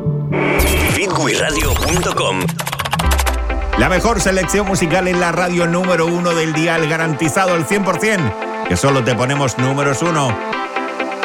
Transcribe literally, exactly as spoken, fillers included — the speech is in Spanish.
bitwin radio punto com. La mejor selección musical en la radio número uno del dial, garantizado al cien por ciento, que solo te ponemos números uno.